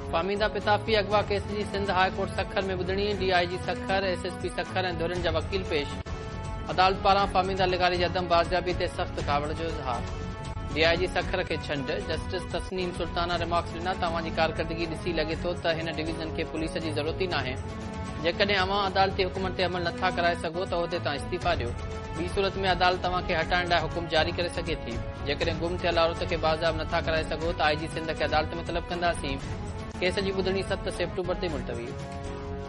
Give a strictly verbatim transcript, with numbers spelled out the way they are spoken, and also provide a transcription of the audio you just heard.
फामीदा पिताफी अगवा केस जी Sindh high court Sukkur में ॿुधणी डीआईजी सखर एसएसपी सखर ऐं धुरियुनि जा वकील पेश अदालत पारां फामीदा लिगारी जी अदम बाज़ियाबी ते सख़्त कावड़ जो इज़हार डीआईजी सखर खे छंड जस्टिस तस्नीम सुल्ताना रिमार्क्स ॾिना तव्हांजी कारकर्दगी ॾिसी लॻे थो त हिन डिवीज़न खे पुलिस जी ज़रूरत ई नाहे जेकॾहिं अवां अदालती हुकुमनि ते अमल नथा कराए सघो त उहिदे तां इस्तीफ़ा ॾियो ॿी सूरत में अदालत तव्हां खे हटाइण लाइ हुकुम जारी करे सघे थी जेकॾहिं गुम थियल औरत खे बाज़ाब नथा कराए सघो त आईजी सिंध खे अदालत में तलब कंदासीं केस जी ॿुधणी सत सेप्टेम्बर ते मुलतवी।